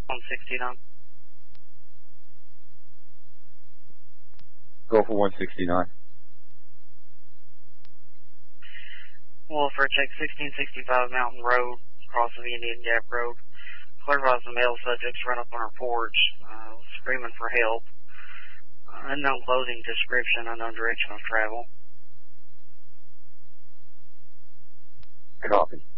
169. Go for 169. Wolfer, check 1665 Mountain Road, across of Indian Gap Road. Clarifies the male subjects run up on our porch, screaming for help. Unknown clothing description, unknown direction of travel. Copy.